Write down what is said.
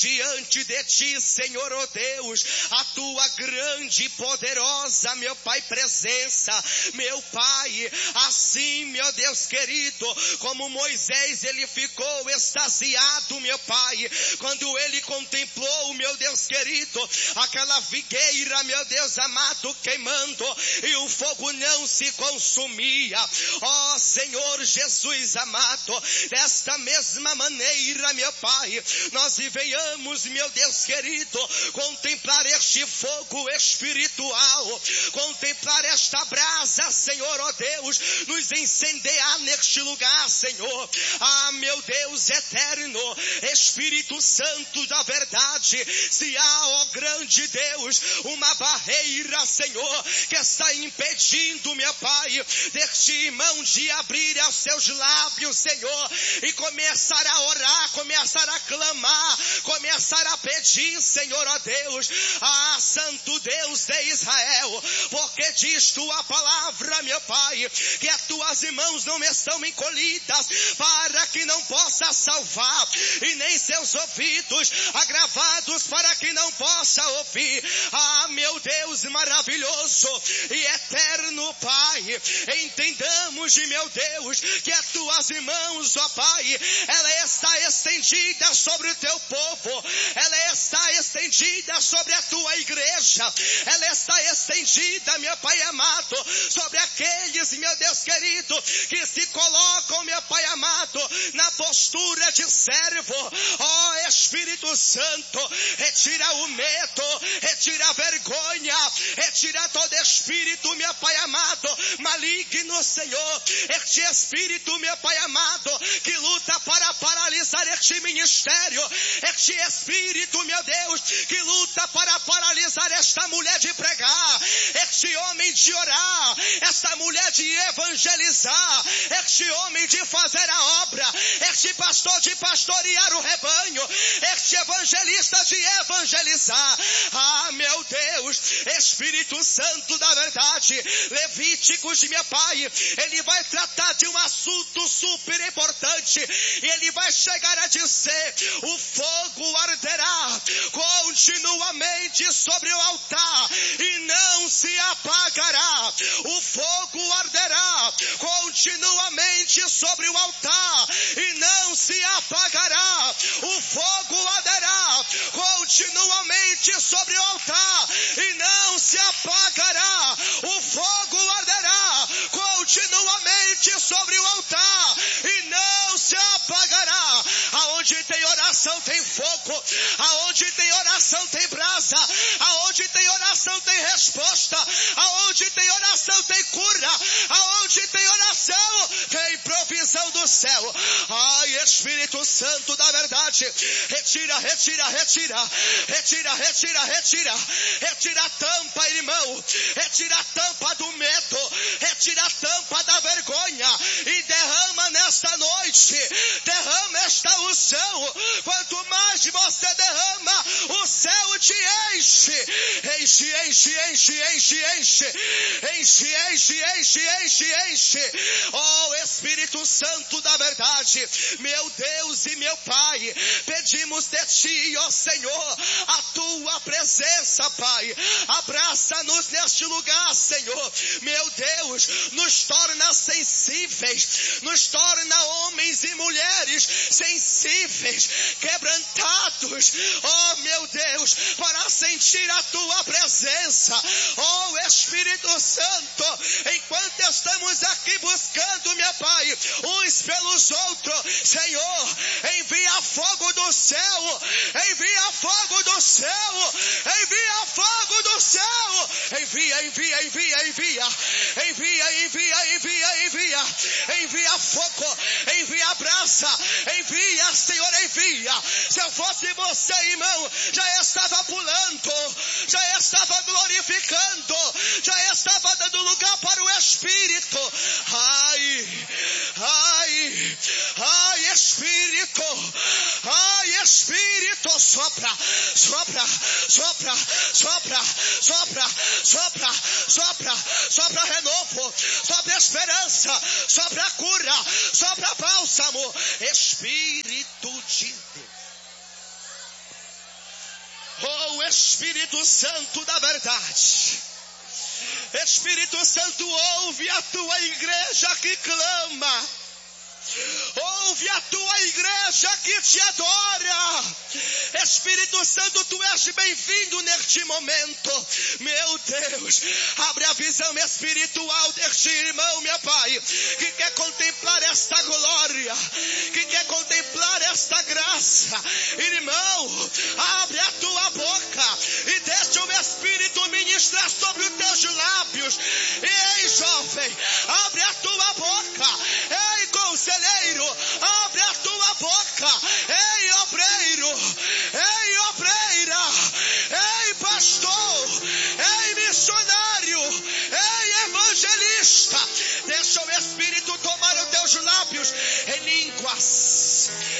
diante de ti, Senhor, ó Deus, a tua grande e poderosa, meu Pai, presença, meu Pai, assim, meu Deus querido, como Moisés, ele ficou extasiado, meu Pai, quando ele contemplou, meu Deus querido, aquela figueira, meu Deus amado, queimando, e o fogo não se consumia. Ó Senhor Jesus amado, desta mesma maneira, meu Pai, nós venhamos, meu Deus querido, contemplar este fogo espiritual, contemplar esta brasa, Senhor, ó Deus, nos incendiar neste lugar, Senhor. Ah, meu Deus eterno, Espírito Santo da verdade, se há, ó grande Deus, uma barreira, Senhor, que está impedindo, meu Pai, deste irmão de abrir os seus lábios, Senhor, e começar a orar, começar a clamar, começar a pedir, Senhor, ó Deus, ah, Santo Deus de Israel, porque diz tua palavra, meu Pai, que as tuas mãos não estão encolhidas para que não possa salvar, e nem seus ouvidos agravados para que não possa ouvir. Ah, meu Deus maravilhoso e eterno Pai, entendamos, meu Deus, que as tuas mãos, ó Pai, ela está estendida sobre o teu povo, ela está estendida sobre a tua igreja, ela está estendida, meu Pai amado, sobre aqueles, meu Deus querido, que se colocam, meu Pai amado, na postura de servo. Ó Espírito Santo, retira o medo, retira a vergonha, retira todo espírito, meu Pai amado, maligno, Senhor, este espírito, meu Pai amado, que luta para paralisar este ministério, este espírito, meu Deus, que luta para paralisar esta mulher de pregar, este homem de orar, esta mulher de evangelizar, este homem de fazer a obra, este pastor de pastorear o rebanho, este evangelista de evangelizar. Ah, meu Deus, Espírito Santo da verdade, Levíticos, meu Pai, ele vai tratar de um assunto super importante, e ele vai chegar a dizer: o fogo arderá continuamente sobre o altar e não se apagará. O fogo arderá continuamente sobre o altar e não se apagará. O fogo arderá continuamente sobre o altar e não se apagará. O fogo arderá continuamente sobre o altar e não se apagará. Aonde tem oração tem fogo, aonde tem oração tem brasa, aonde tem oração tem resposta, aonde tem oração tem cura, aonde tem oração tem provisão do céu. Ai, Espírito Santo da verdade, retira, retira, retira, retira, retira, retira, retira a tampa, irmão, retira a tampa do medo, retira a tampa da vergonha e derrama nesta noite, derrama esta unção. Quanto mais você derrama, o céu te enche, enche, enche, enche, enche, enche, enche, enche, enche, enche, enche. Oh Espírito Santo da verdade, meu Deus e meu Pai, pedimos de ti, ó Senhor, a tua presença, Pai. Abraça-nos neste lugar, Senhor. Meu Deus, nos torna sensíveis, nos torna homens e mulheres sensíveis, quebrantados, oh meu Deus, para sentir a tua presença. Oh Espírito Santo, enquanto estamos aqui buscando, meu Pai, uns pelos outros, Senhor, envia fogo do céu, envia fogo do céu, envia fogo do céu, envia, envia, envia, envia, envia, envia, envia, envia, envia fogo, envia brasa, envia, Senhor, envia. Se eu fosse você, irmão, já estava pulando, já estava glorificando, já estava dando lugar para o Espírito. Ai, ai, ai, Espírito, ai, Espírito, sopra, sopra, sopra, sopra, sopra, sopra, sopra, sopra renovo, sopra esperança, sopra cura, sopra bálsamo. Espírito de Deus. Oh, Espírito Santo da verdade. Espírito Santo, ouve a tua igreja que clama. Ouve a tua igreja que te adora. Espírito Santo, tu és bem-vindo neste momento. Meu Deus, abre a visão espiritual deste irmão, meu Pai, que quer contemplar esta glória, que quer contemplar esta graça. Irmão, abre a tua boca e deixa o Espírito ministrar sobre os teus lábios. Ei, jovem, abre a tua boca. Ei, conselheiro, abre a tua boca. Ei, obreiro, ei, obreira, ei, pastor, ei, missionário, ei, evangelista. Deixa o Espírito tomar os teus lábios em línguas.